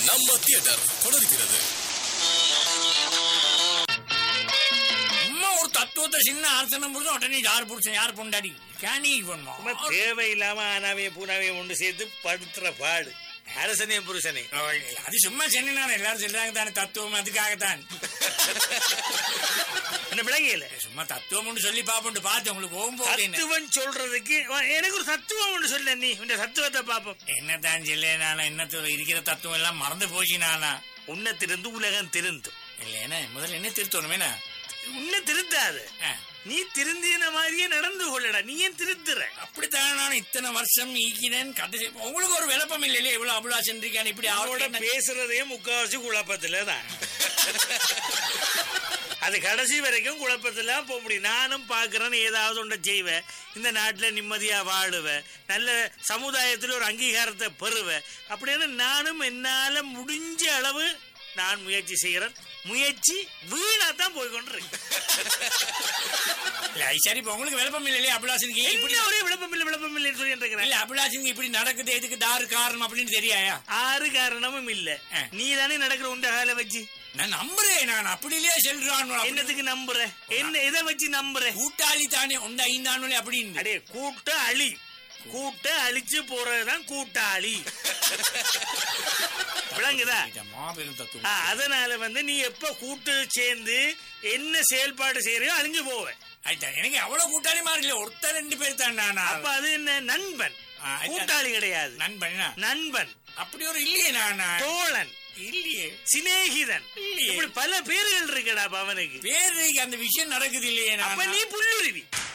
நம்ம தியேட்டர் தொடர்கிறது. ஒரு தத்துவத்தை சின்ன ஆசனம் புரிஞ்சு உடனே யார் புடிச்சேன் யார் பொண்டாடி கேனி தேவையில்லாம ஆனாவையும் பூனாவையும் ஒன்று சேர்த்து படுத்துற பாடு. அரசனே புருஷனே அது சும்மா சென்ன எல்லாரும் சொல்றாங்க தானே தத்துவம் அதுக்காகத்தான். என்ன விளங்கல சும்மா தத்துவம் ஒன்று சொல்லி பாப்போம் பார்த்து உங்களுக்கு போகும்போது தத்துவம் சொல்றதுக்கு எனக்கு ஒரு தத்துவம் ஒன்று சொல்ல. நீ இந்த தத்துவத்தை பாப்போம். என்னத்தான் சொல்ல நானா என்னத்துல இருக்கிற தத்துவம் எல்லாம் மறந்து போச்சு நானா. உன்னத்திலிருந்து உலகம் திருந்தும் இல்லையா முதல்ல என்ன திருத்தணுமேனா உன்னை திருத்தாது. நீ திருந்தின மாதிரியே நடந்து கொள்ளடா. நீ ஏன் திருத்துற? அப்படித்தான் நான் இத்தனை வருஷம் ஈக்கினேன். கதை உங்களுக்கு ஒரு விளப்பம் இல்லையே இவ்வளவு அவ்வளோ சென்றிருக்கேன். இப்படி அவரோட பேசுறதே முக்காவாசி குழப்பத்துல தான். அது கடைசி வரைக்கும் குழப்பத்துல போக முடியும். நானும் பாக்குறேன்னு ஏதாவது ஒன்றை செய்வேன். இந்த நாட்டுல நிம்மதியா வாழுவேன். நல்ல சமுதாயத்துல ஒரு அங்கீகாரத்தை பெறுவேன். அப்படின்னு நானும் என்னால முடிஞ்ச அளவு நான் முயற்சி செய்கிறேன். முயற்சி வீணா தான் போய்கொண்டிருக்கு. சரி இப்ப உங்களுக்கு விளப்பம் இல்லையே அபிலாஷனுக்கு இப்படி ஒரே விளப்பம் இல்லைன்னு சொல்லி இல்ல அபிலாஷனுக்கு இப்படி நடக்குது எதுக்கு தாரு காரணம் அப்படின்னு தெரியாயா? ஆறு காரணமும் இல்ல. நீ தானே நடக்கிற உண்ட கால வச்சு நான் நம்புறேன். நான் அப்படியே சொல்றான். என்னத்துக்கு நம்புற? என்ன எதை வச்சு நம்புற? கூட்டாளி தானே உண்ட ஐந்தானு அப்படின்னு. அடே கூட்ட அழி கூட்ட அழிச்சு போறதுதான் கூட்டாளி. விளங்குதா? அதனால நீ எப்ப கூட்டு சேர்ந்து என்ன செயல்பாடு செய்யறியோ அழிஞ்சு போவேன். எனக்கு அவ்வளவு கூட்டாளி மாதிரி இல்ல, ஒருத்தர் ரெண்டு பேர் தான். அப்ப அது என்ன நண்பன், கூட்டாளி கிடையாது. நண்பன் நண்பன் அப்படி ஒரு இல்லையே. நானா தோழன் இல்லையே, சிநேகிதன் இப்படி பல பேர்கள் இருக்கடா. அவனுக்கு பேரு அந்த விஷயம் நடக்குது இல்லையே. அப்ப நீ புல்லுருவி.